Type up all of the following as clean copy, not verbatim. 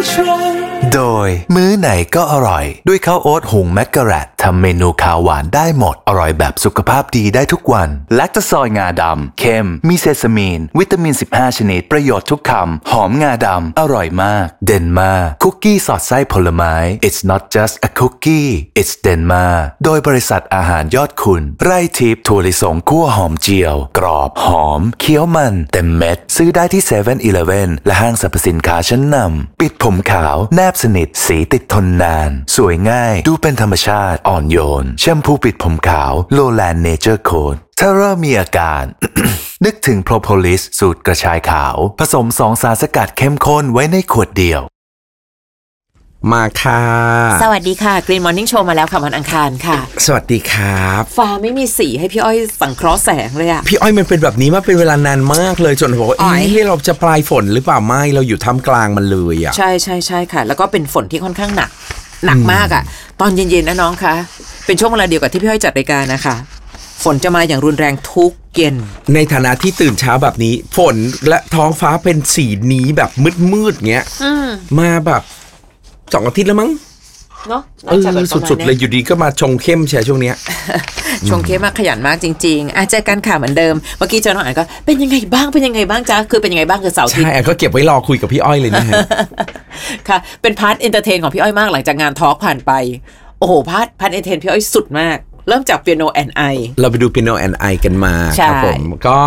โดยมื้อไหนก็อร่อยด้วยข้าวโอ๊ตหุงแมกกะแรตทำเมนูขาวหวานได้หมดอร่อยแบบสุขภาพดีได้ทุกวันแลคตาซอยงาดำเค็มมีเซซามีนวิตามิน15ชนิดประโยชน์ทุกคำหอมงาดำอร่อยมากเดนมาคุกกี้สอดไส้ผลไม้ It's not just a cookie it's เดนมาโดยบริษัทอาหารยอดคุณไร่ทิพย์ถั่วลิสงคั่วหอมเจียวกรอบหอมเคี้ยวมันเต็มเม็ดซื้อได้ที่ 7-Eleven และห้างสรรพสินค้าชั้นนำปิดผมขาวแนบสนิทสีติดทนนานสวยง่ายดูเป็นธรรมชาติอ่อนโยนแชมพูปิดผมขาวโลแลนด์เนเจอร์โค้ดถ้าเริ่มมีอาการ นึกถึงโพรโพลิสสูตรกระชายขาวผสม2 สารสกัดเข้มข้นไว้ในขวดเดียวมาค่ะสวัสดีค่ะ Green Morning Show มาแล้วค่ะวันอังคารค่ะสวัสดีครับฟ้าไม่มีสีให้พี่อ้อยสังเคราะห์แสงเลยอะพี่อ้อยมันเป็นแบบนี้มาเป็นเวลานานมากเลยจนบอกว่าเราจะปลายฝนหรือเปล่าไม่เราอยู่ท่ามกลางมันเลยอะใช่ใช่ใช่ค่ะแล้วก็เป็นฝนที่ค่อนข้างหนักมากอะตอนเย็นๆนะน้องคะเป็นช่วงเวลาเดียวกับที่พี่อ้อยจัดรายการนะคะฝนจะมาอย่างรุนแรงทุกเย็นในฐานะที่ตื่นเช้าแบบนี้ฝนและท้องฟ้าเป็นสีนี้แบบมืดๆเงี้ยมาแบบ2 อาทิตย์แล้วมั้งเนาะสุดๆเลยอยู่ดีก็มาชงเข้มใช่ช่วงเนี้ยชงเข้มมากขยันมากจริงๆเจอกันค่ะเหมือนเดิมเมื่อกี้เจอน้องอ่านก็เป็นยังไงบ้างจ๊ะคือเป็นยังไงบ้างคือเสาร์อาทิตย์ใช่ก็เก็บไว้รอคุยกับพี่อ้อยเลยนะฮะค่ะเป็นพาร์ทเอนเตอร์เทนของพี่อ้อยมากหลังจากงานทอล์กผ่านไปโอ้โหพาร์ทเอนเตอร์เทนพี่อ้อยสุดมากเริ่มจาก Piano and I เราไปดู Piano and I กันมาครับผมก็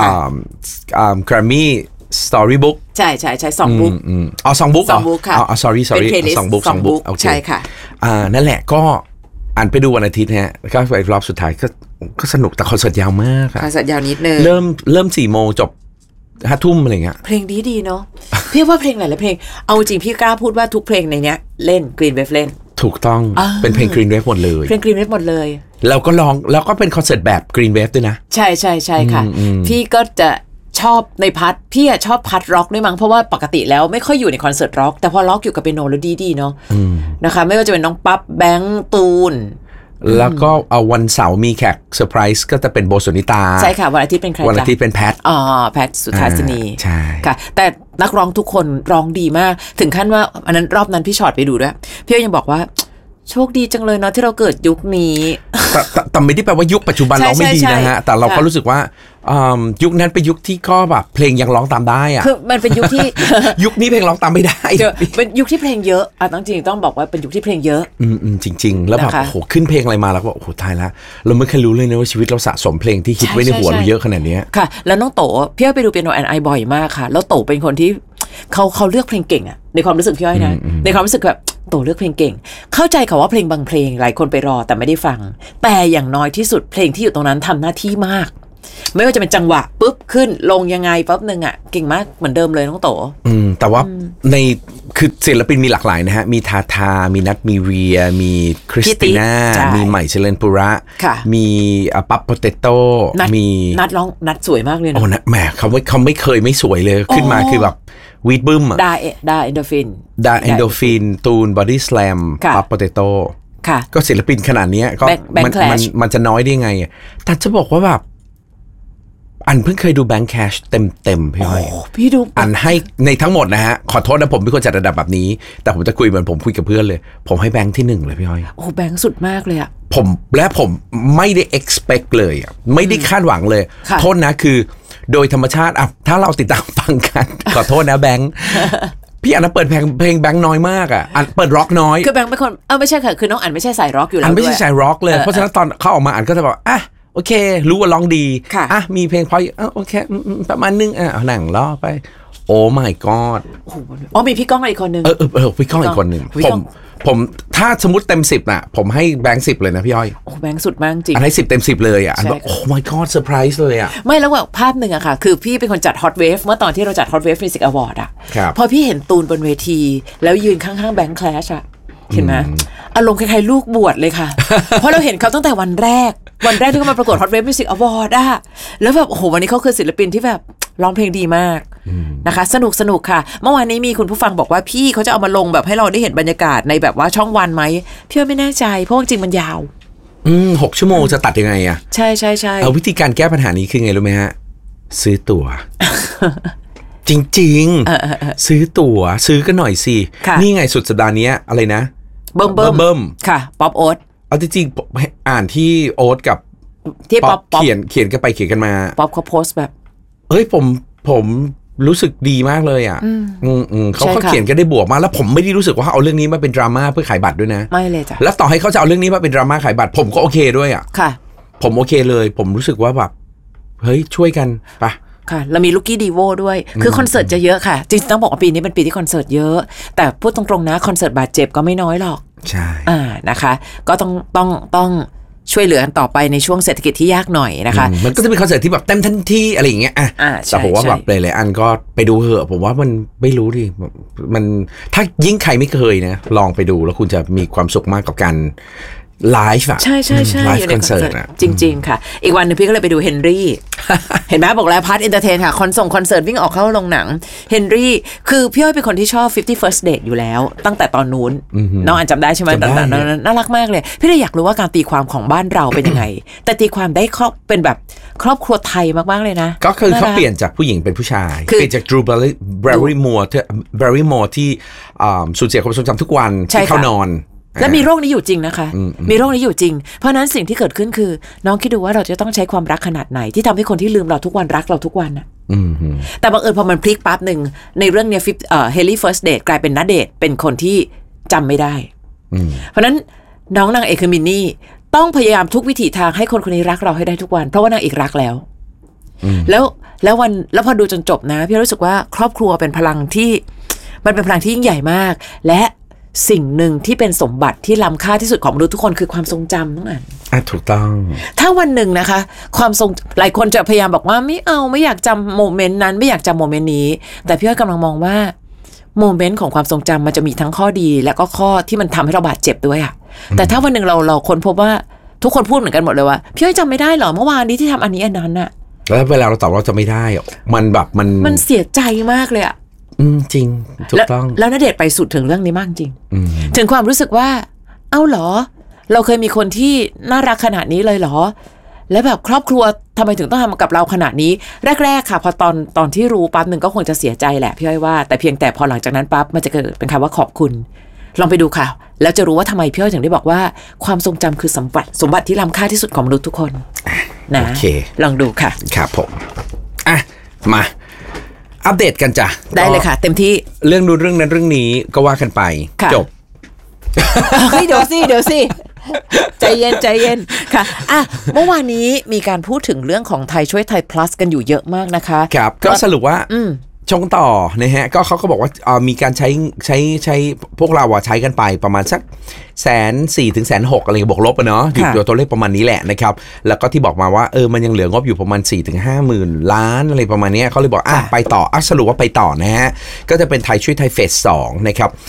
Grammy Storybook ใช่2 บุ๊ก 2 บุ๊ก 2 บุ๊กค่ะ sorry 2 บุ๊กโอเคใช่ค่ะนั่นแหละก็อ่านไปดูวันอาทิตย์ฮะก็ไปรอบสุดท้ายก็สนุกแต่คอนเสิร์ตยาวมากคอนเสิร์ตยาวนิดนึงเริ่ม 4 โมงจบ 5 ทุ่มอะไรเงี้ยเพลงดีเนาะพี่ว่าเพลงหลายๆเพลงเอาจริงพี่กล้าพูดว่าทุกเพลงในเนี้ยเล่น Green Wave เล่นถูกต้องเป็นเพลง Green Wave หมดเลยเพลง Green Wave หมดเลยแล้วก็ร้องแล้วก็เป็นคอนเสิร์ตแบบ Green Wave ด้วยนะใช่ค่ะพี่ก็จะชอบในพาร์ทพี่ชอบพาร์ทร็อกด้วยมั้งเพราะว่าปกติแล้วไม่ค่อยอยู่ในคอนเสิร์ตร็อกแต่พอร็อกอยู่กับเปียโนแล้วดีเนาะนะคะไม่ว่าจะเป็นน้องปั๊บแบงค์ตูนแล้วก็วันเสาร์มีแขกเซอร์ไพรส์ก็จะเป็นโบสุนิตาใช่ค่ะวันอาทิตย์เป็นใครวันอาทิตย์เป็นแพทแพทสุธาสินีใช่ค่ะแต่นักร้องทุกคนร้องดีมากถึงขั้นว่าอันนั้นรอบนั้นพี่ช็อตไปดูด้วยพี่ยังบอกว่าโชคดีจังเลยเนาะที่เราเกิดยุคนี้แต่ไม่ได้แปลว่ายุคปัจจุบันร้องไม่ดีนะฮะแต่เราก็รู้สึกว่ายุคนั้นเป็นยุคที่ก็แบบเพลงยังร้องตามได้อะคือมันเป็นยุคที่ยุคนี้เพลงร้องตามไม่ได้เป็นยุคที่เพลงเยอะต้องบอกว่าเป็นยุคที่เพลงเยอะจริงๆแล้วแบบโอ้โหขึ้นเพลงอะไรมาแล้วก็โอ้โหตายแล้วเราไม่เคยรู้เลยนะว่าชีวิตเราสะสมเพลงที่ฮิตไว้ในหัวเราเยอะขนาดนี้ค่ะแล้วน้องโตพี่ไปดูPiano and Iบ่อยมากค่ะแล้วโตเป็นคนที่เขาเลือกเพลงเก่งอะในความรู้สึกพี่อ้อยนะในความรู้สึกแบบโตเลือกเพลงเก่งเข้าใจค่ะว่าเพลงบางเพลงหลายคนไปรอแต่ไม่ได้ฟังแต่อย่างน้อยที่สุดเพลงที่อยู่ตรงนั้นทำหน้าที่มากไม่ว่าจะเป็นจังหวะปุ๊บขึ้นลงยังไงปั๊บนึงอ่ะเก่งมากเหมือนเดิมเลยน้องโตแต่ว่าในคือศิลปินมีหลากหลายนะฮะมีทามีนัทมีเวียมีคริสติน่ามีใหม่เชเลนปุระมีปั๊บโปเตโต้มีนัทร้องนัทสวยมากเลยนะโอ้นะแหมเขาไม่เคยไม่สวยเลยขึ้นมาคือแบบวีดบึ้มอะดาเอนโดฟินตูนบอดี้สแลมปั๊บโปเตโต้ก็ศิลปินขนาดนี้ก็มันจะน้อยได้ไงแต่จะบอกว่าแบบอันเพิ่งเคยดูแบงค์แคชเต็มพี่อ้อยพี่ดูอันให้ในทั้งหมดนะฮะขอโทษนะผมไม่ควรจัดระดับแบบนี้แต่ผมจะคุยเหมือนผมคุยกับเพื่อนเลยผมให้แบงค์ที่1เลยพี่อ้อยโอ้แบงค์สุดมากเลยอะผมไม่ได้ expect เลยอะไม่ได้คาดหวังเลยโทษนะคือโดยธรรมชาติอะถ้าเราติดตามฟังกันขอโทษนะแบงค์พี่อันเปิดเพลงแบงค์น้อยมากอ่ะอันเปิดร็อกน้อยคือแบงค์เป็นคนไม่ใช่ค่ะคือน้องอันไม่ใช่สายร็อกอยู่แล้วอันไม่ใช่สายร็อกเลยเพราะฉะนั้นตอนเข้าออกมาอันก็จะบอกโอเครู้ว่าร้องดีมีเพลงพอโอเคประมาณนึงหนังล้อไปโอ้ my god มีพี่ก้องอีกคนนึงพี่ก้องอีกคนนึงผมถ้าสมมติเต็ม10น่ะผมให้แบงค์10เลยนะพี่อ้อยโอ้แบงค์สุดมากจริงอันให้10เต็ม10เลยอ่ะอันแบบโอ้ my god เซอร์ไพรส์เลยอ่ะไม่แล้วว่าภาพหนึ่งอะค่ะคือพี่เป็นคนจัด Hot Wave เมื่อตอนที่เราจัด Hot Wave Music Award อะพอพี่เห็นตูนบนเวทีแล้วยืนข้างๆแบงค์แคลชอะเห็นไหมอารมณ์คล้ายๆลูกบวชเลยค่ะเพราะเราเห็นเขาตั้งแต่วันแรกที่เขามาประกวด Hot Wave Music Award อะแล้วแบบโอ้โหวันนี้เขาคือศิลปินที่แบบร้องเพลงดีมากนะคะสนุกค่ะเมื่อวานนี้มีคุณผู้ฟังบอกว่าพี่เขาจะเอามาลงแบบให้เราได้เห็นบรรยากาศในแบบว่าช่องวันไหมพี่ไม่แน่ใจเพราะจริงมันยาว 6 ชั่วโมงจะตัดยังไงอะใช่เอาวิธีการแก้ปัญหานี้คือไงรู้ไหมฮะซื้อตั๋วจริงๆซื้อตั๋วซื้อกันหน่อยสินี่ไงสุดสัปดาห์นี้อะไรนะเบิ่มค่ะป๊อปโอ๊ตเอาจริงๆอ่านที่โอ๊ตกับที่ป๊อปเขียนกันไปเขียนกันมาป๊อปเขาโพสต์แบบผมรู้สึกดีมากเลยอ่ะเขาเขียนกันได้บวกมากแล้วผมไม่ได้รู้สึกว่าเอาเรื่องนี้มาเป็นดราม่าเพื่อขายบัตรด้วยนะไม่เลยจ้ะแล้วต่อให้เขาจะเอาเรื่องนี้มาเป็นดราม่าขายบัตรผมก็โอเคด้วยอ่ะค่ะผมโอเคเลยผมรู้สึกว่าแบบเฮ้ยช่วยกันปะค่ะเรามีลูกกี้ดีโวด้วยคือคอนเสิร์ตจะเยอะค่ะจริงๆต้องบอกว่าปีนี้เป็นปีที่คอนเสิร์ตเยอะแต่พูดตรงๆนะคอนเสิร์ตบาดเจ็บก็ไม่น้อยหรอกใช่นะคะก็ต้องช่วยเหลือกันต่อไปในช่วงเศรษฐกิจที่ยากหน่อยนะคะมันก็จะเป็นคอนเสิร์ตที่แบบเต็มทันทีอะไรอย่างเงี้ยแต่ผมว่าแบบหลายๆอันก็ไปดูเหอะผมว่ามันไม่รู้ดิมันถ้ายิ่งใครไม่เคยนะลองไปดูแล้วคุณจะมีความสุขมากกับการไลฟ์อะใช่ไลฟ์คอนเสิร์ตอะจริงๆค่ะอีกวันนึงพี่ก็เลยไปดูเฮนรี่ เห็นไหมบอกแล้วพาร์ทเอนเตอร์เทนค่ะคอนเสิร์ตวิ่งออกเข้าโรงหนังเฮนรี่คือพี่อ้อยเป็นคนที่ชอบ 50 First Date อยู่แล้วตั้งแต่ตอนนู้นน้องอ่านจำได้ใช่ไหมต่างๆน่ารักมากเลยพี่เลยอยากรู้ว่าการตีความของบ้านเราเป็นยังไงแต่ตีความได้เป็นแบบครอบครัวไทยมากๆเลยนะก็คือเขาเปลี่ยนจากผู้หญิงเป็นผู้ชายเปลี่ยนจาก Drew Barrymore ที่สูญเสียความทรงจำทุกวันที่เขานอนและมีโรคนี้อยู่จริงนะคะมีโรคนี้อยู่จริงเพราะนั้นสิ่งที่เกิดขึ้นคือน้องคิดดูว่าเราจะต้องใช้ความรักขนาดไหนที่ทำให้คนที่ลืมเราทุกวันรักเราทุกวันน่ะแต่บังเอิญพอมันพลิกปั๊บหนึ่งในเรื่องเนี้ยเฮลี่เฟิร์สเดทกลายเป็นณเดชน์เป็นคนที่จำไม่ได้เพราะนั้นน้องนางเอกคือมินนี่ต้องพยายามทุกวิถีทางให้คนคนนี้รักเราให้ได้ทุกวันเพราะว่านางเอกรักแล้วแล้วพอดูจนจบนะพี่รู้สึกว่าครอบครัวเป็นพลังที่มันเป็นพลังที่ยิ่งใหญ่มากและสิ่งหนึ่งที่เป็นสมบัติที่ล้ำค่าที่สุดของมนุษย์ทุกคนคือความทรงจำต้องอ่านถูกต้องถ้าวันหนึ่งนะคะความทรงหลายคนจะพยายามบอกว่าไม่อยากจำโมเมนต์นั้นไม่อยากจำโมเมนต์นี้แต่พี่อ้อยกำลังมองว่าโมเมนต์ของความทรงจำมันจะมีทั้งข้อดีและก็ข้อที่มันทำให้เราบาดเจ็บด้วยอ่ะแต่ถ้าวันหนึ่งเราค้นพบว่าทุกคนพูดเหมือนกันหมดเลยว่าพี่อ้อยจำไม่ได้หรอเมื่อวานนี้ที่ทำอันนี้อันนั้นอ่ะแล้วเวลาเราตอบเราจะไม่ได้มันแบบมันเสียใจมากเลยอ่ะจริงถูกต้องแล้วณเดชน์ไปสุดถึงเรื่องนี้มากจริงถึงความรู้สึกว่าเอ้าเหรอเราเคยมีคนที่น่ารักขนาดนี้เลยเหรอแล้วแบบครอบครัวทำไมถึงต้องทำกับเราขนาดนี้แรกๆค่ะพอตอนที่รู้ปั๊บหนึ่งก็คงจะเสียใจแหละพี่อ้อยว่าแต่เพียงแต่พอหลังจากนั้นปั๊บมันจะเกิดเป็นคำว่าขอบคุณลองไปดูค่ะแล้วจะรู้ว่าทำไมพี่อ้อยถึงได้บอกว่าความทรงจำคือสมบัติที่ล้ำค่าที่สุดของมนุษย์ทุกคนนะโอเคลองดูค่ะครับผมมาอัปเดตกันจ้ะได้เลยค่ะเต็มที่เรื่องนู้นเรื่องนั้นเรื่องนี้ก็ว่ากันไปจบเดี๋ยวสิใจเย็นค่ะเมื่อวานนี้มีการพูดถึงเรื่องของไทยช่วยไทย plus กันอยู่เยอะมากนะคะครับก็สรุปว่าชงต่อนะฮะก็เขาก็บอกว่ามีการใช้พวกเราใช้กันไปประมาณสัก140,000 ถึง 160,000 อะไรบวกลบเนาะอยู่ตัวเลขประมาณนี้แหละนะครับแล้วก็ที่บอกมาว่ามันยังเหลืองบอยู่ประมาณ 4 ถึง 50,000 ล้านอะไรประมาณนี้เขาเลยบอกไปต่อสรุปว่าไปต่อนะฮะก็จะเป็นไทยช่วยไทยเฟส 2นะครับ